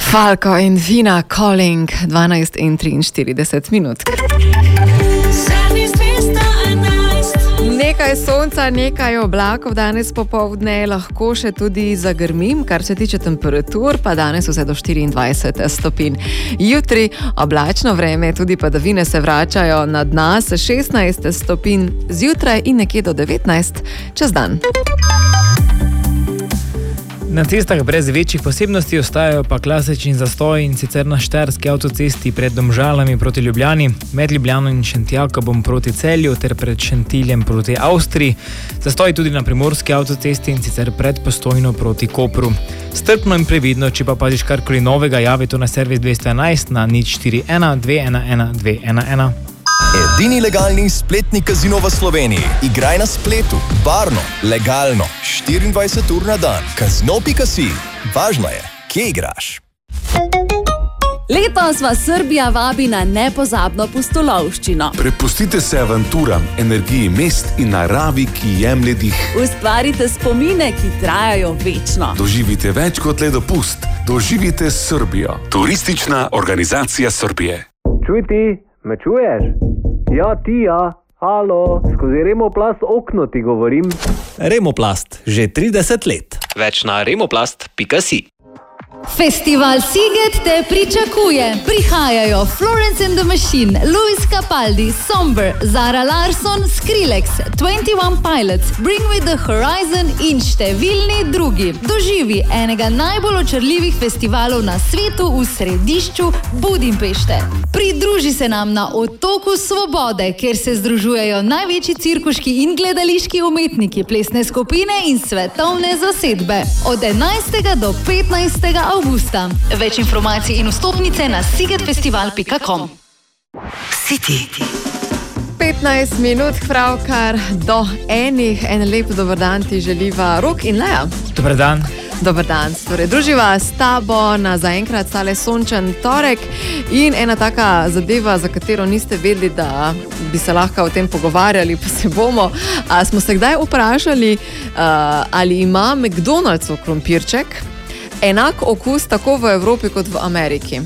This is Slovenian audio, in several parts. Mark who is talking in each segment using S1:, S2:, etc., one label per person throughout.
S1: Falco in Vina Calling, 12:43. Nekaj sonca, nekaj oblakov danes popoldne, lahko še tudi zagrmim, kar se tiče temperatur, pa danes vse do 24 stopinj. Jutri oblačno vreme, tudi padavine se vračajo nad nas, 16 stopinj zjutraj in nekje do 19 čez dan.
S2: Na cestah brez večjih posebnosti ostajajo pa klasični zastoji, in sicer na štajerski avtocesti pred Domžalami proti Ljubljani, med Ljubljano in Šentjakobom proti Celju ter pred Šentiljem proti Avstriji. Zastoji tudi na primorski avtocesti, in sicer pred Postojno proti Kopru. Strpno in previdno, če pa paziš karkoli novega, javi to na servis 211 na 041 211 211.
S3: Edini legalni spletni kazino v Sloveniji. Igraj na spletu, varno, legalno, 24 ur na dan. Kazino.si. Važno je, kje igraš.
S4: Letos vas Srbija vabi na nepozabno pustolovščino.
S5: Prepustite se avanturam, energiji mest in naravi, ki jemlje dih.
S4: Ustvarite spomine, ki trajajo večno.
S5: Doživite več kot le dopust. Doživite Srbijo. Turistična organizacija Srbije.
S6: Čuj ti, me čuješ? Ja, ti ja. Halo, skozi Remoplast okno ti govorim.
S7: Remoplast, že 30 let.
S8: Več na remoplast.si.
S9: Festival Sziget te pričakuje. Prihajajo Florence and the Machine, Luis Capaldi, Somber, Zara Larsson, Skrillex, 21 Pilots, Bring Me the Horizon in številni drugi. Doživi enega najbolj očarljivih festivalov na svetu v središču Budimpešte. Pridruži se nam na Otoku Svobode, kjer se združujejo največji cirkuški in gledališki umetniki, plesne skupine in svetovne zasedbe. Od 11. do 15. avgusta. Več informacij in vstopnice na szigetfestival.com.
S1: City. 15 minut pravkar do enih. En lep dober dan ti želiva Rok in Lea.
S2: Dober dan.
S1: Dober dan. Torej, druživa s tabo na zaenkrat stale sončen torek in ena taka zadeva, za katero niste vedeli, da bi se lahko o tem pogovarjali, pa se bomo. Smo se kdaj vprašali, ali ima McDonald'sov krompirček enak okus tako v Evropi kot v Ameriki?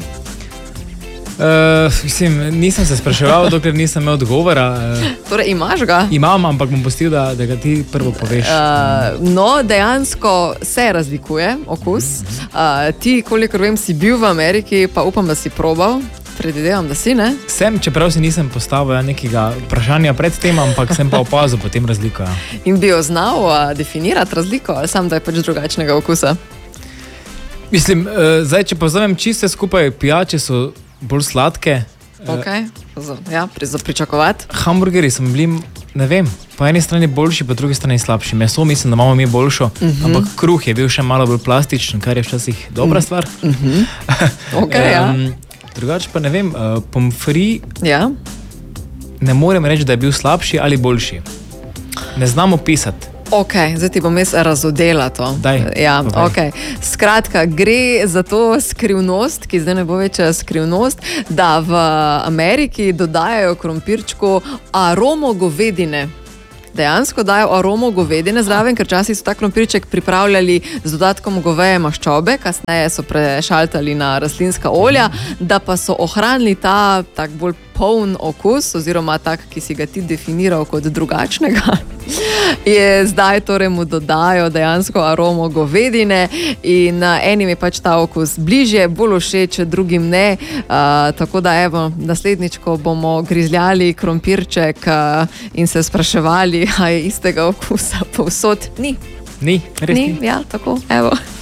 S2: Nisem se spraševal, dokler nisem imel odgovora.
S1: Torej, imaš ga?
S2: Imam, ampak bom pustil, da ga ti prvo poveš.
S1: No, dejansko se razlikuje okus. Ti, kolikor vem, si bil v Ameriki, pa upam, da si probal. Predvidevam, da si, ne?
S2: Sem, čeprav si nisem postavil nekega vprašanja pred tem, ampak sem pa opazil potem razliko.
S1: In bi jo znal definirati razliko, ali sam da je pač drugačnega okusa?
S2: Mislim, zdaj, če povzamem čisto skupaj, pijače so bolj sladke.
S1: Ok, ja, za pričakovati.
S2: Hamburgeri so bili, ne vem, po eni strani boljši, po drugi strani slabši. Meso mislim, da imamo mi boljšo, ampak kruh je bil še malo bolj plastičen, kar je včasih dobra stvar.
S1: Ok, ja.
S2: Drugače pa ne vem, pomfri ne morem reči, da je bil slabši ali boljši. Ne znam opisati.
S1: Ok, zdaj ti bom jaz razodela to.
S2: Daj.
S1: Ja, ok. Skratka, gre za to skrivnost, ki zdaj ne bo več skrivnost, da v Ameriki dodajajo krompirčku aromo govedine. Dejansko dajo aromo govedine zraven, ker časih so ta krompirček pripravljali z dodatkom goveje maščobe, kasneje so prešaltali na rastlinska olja, da pa so ohranili ta tak bolj poln okus, oziroma tak, ki si ga ti definiral kot drugačnega. Je zdaj torej mu dodajo dejansko aromo govedine in enim je pač ta okus bližje, bolj všeč, drugim ne. Tako da evo, naslednjič, ko bomo grizljali krompirček in se spraševali, a je istega okusa povsod. Ni.
S2: Ni, res ni.
S1: Ja, tako, evo.